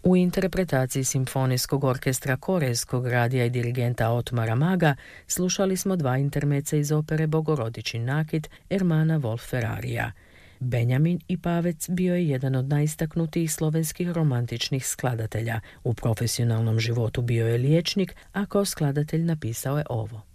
U interpretaciji simfonijskog orkestra Korejskog radija i dirigenta Otmara Maga slušali smo 2 intermece iz opere Bogorodičin nakit Ermana Wolf-Ferrarija. Benjamin i Pavec bio je jedan od najistaknutijih slovenskih romantičnih skladatelja. U profesionalnom životu bio je liječnik, a kao skladatelj napisao je ovo.